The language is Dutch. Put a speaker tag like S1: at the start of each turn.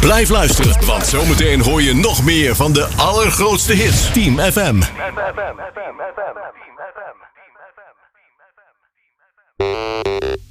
S1: Blijf luisteren, want zometeen hoor je nog meer van de allergrootste hits. Team FM.